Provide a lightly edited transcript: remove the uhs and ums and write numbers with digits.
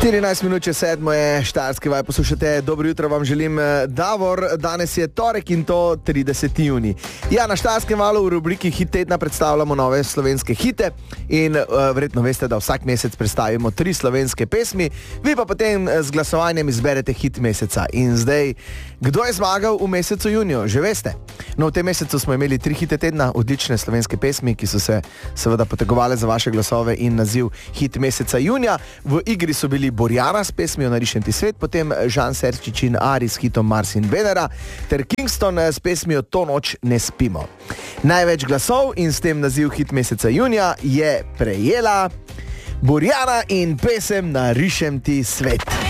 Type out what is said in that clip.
14 minut čez 7 je Štajerski vaj, poslušate, dobro jutro vam želim, Davor, danes je torek in to 30. juni. Ja, na Štajerskem valu v rubriki Hit tedna predstavljamo nove slovenske hite in verjetno veste, da vsak mesec predstavimo 3 slovenske pesmi, vi pa potem z glasovanjem izberete hit meseca. In zdaj, kdo je zmagal v mesecu juniju, že veste? No, v tem mesecu smo imeli 3 hite tedna, odlične slovenske pesmi, ki so se seveda potegovale za vaše glasove in naziv hit meseca junija. V igri so bili Borjana s pesmijo Narišem ti svet, potem Žan Serčič in Ari s hitom Mars in Venera, ter Kingston s pesmijo To noč ne spimo. Največ glasov in s tem naziv hit meseca junija je prejela Borjana in pesem Narišem ti svet.